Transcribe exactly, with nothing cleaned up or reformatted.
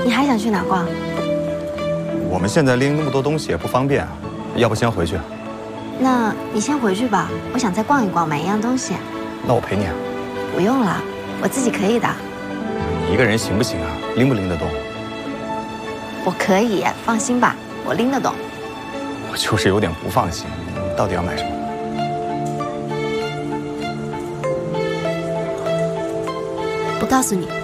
你还想去哪逛？ 我们现在拎那么多东西也不方便啊，要不先回去？ 那你先回去吧，我想再逛一逛，买一样东西。 那我陪你啊。 不用了，我自己可以的。 你一个人行不行啊？拎不拎得动？ 我可以，放心吧，我拎得动。 我就是有点不放心，到底要买什么？ 不告诉你。